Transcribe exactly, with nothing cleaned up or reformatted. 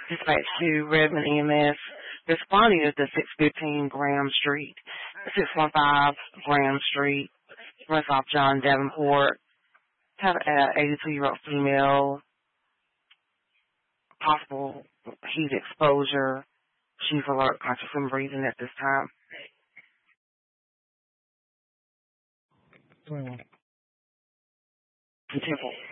Dispatch to Redmond E M S. Responding is the six fifteen Graham Street, six one five Graham Street, runs off John Davenport. Have an eighty-two-year-old female, possible heat exposure. She's alert, conscious, and breathing at this time. twenty-one. Temple.